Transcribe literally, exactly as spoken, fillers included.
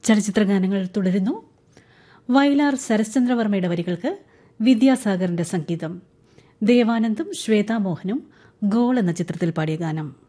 ചലച്ചിത്രഗാനങ്ങൾ തുടരുന്നു. വയലാർ ശരശ്ചന്ദ്രവർമ്മയുടെ വരികൾക്ക് വിദ്യാസാഗറിന്റെ സംഗീതം. ദേവാനന്ദും ശ്വേതാമോഹനും ഗോൾ എന്ന ചിത്രത്തിൽ പാടിയ ഗാനം.